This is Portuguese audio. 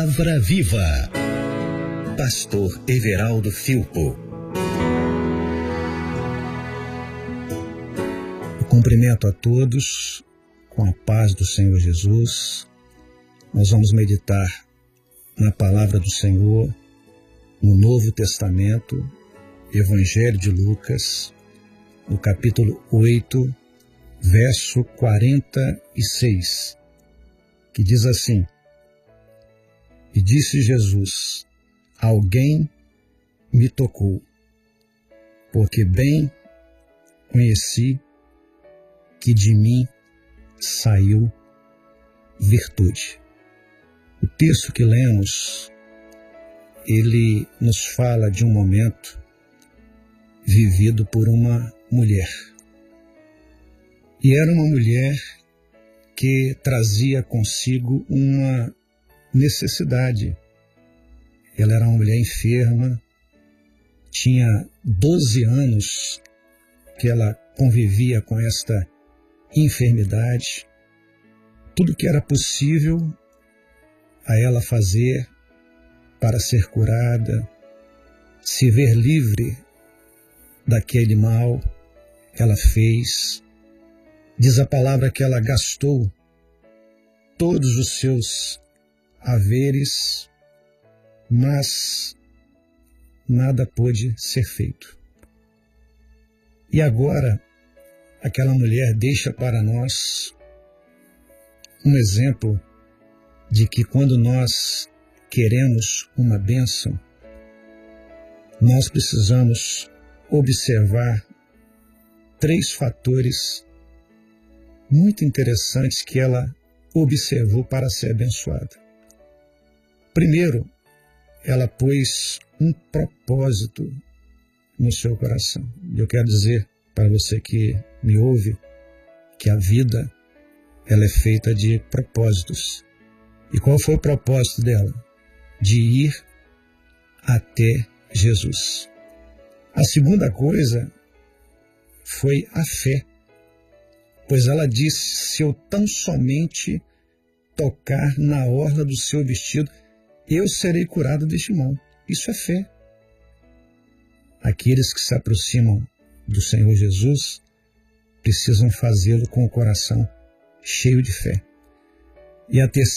Palavra Viva. Pastor Everaldo Filpo. Eu cumprimento a todos com a paz do Senhor Jesus. Nós vamos meditar na Palavra do Senhor, no Novo Testamento, Evangelho de Lucas, no capítulo 8, verso 46, que diz assim: E disse Jesus: Alguém me tocou, porque bem conheci que de mim saiu virtude. O texto que lemos, ele nos fala de um momento vivido por uma mulher. E era uma mulher que trazia consigo uma necessidade. Ela era uma mulher enferma, tinha 12 anos que ela convivia com esta enfermidade. Tudo que era possível a ela fazer para ser curada, se ver livre daquele mal, ela fez. Diz a palavra que ela gastou todos os seus haveres, mas nada pôde ser feito. E agora, aquela mulher deixa para nós um exemplo de que quando nós queremos uma bênção, nós precisamos observar 3 fatores muito interessantes que ela observou para ser abençoada. Primeiro, ela pôs um propósito no seu coração. Eu quero dizer para você que me ouve que a vida ela é feita de propósitos. E qual foi o propósito dela? De ir até Jesus. A segunda coisa foi a fé. Pois ela disse: se eu tão somente tocar na orla do seu vestido, eu serei curado deste mal. Isso é fé. Aqueles que se aproximam do Senhor Jesus precisam fazê-lo com o coração cheio de fé. E a terceira